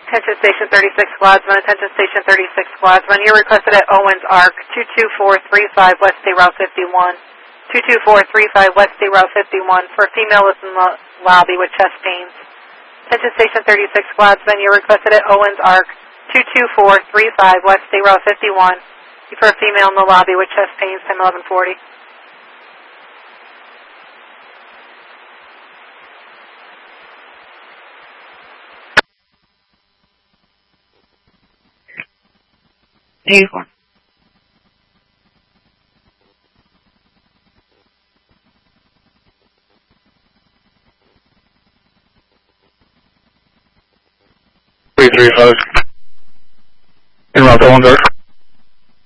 Attention Station 36 Gladsman, attention Station 36 Gladsman. You're requested at Owens Arc, 22435 West State Route 51. 22435 West State Route 51 for a female that's in the lobby with chest pains. Attention Station 36 Gladsman, you're requested at Owens Arc, 22435 West State Route 51 for a female in the lobby with chest pains, 101140. Uniform. En route 1 Dark.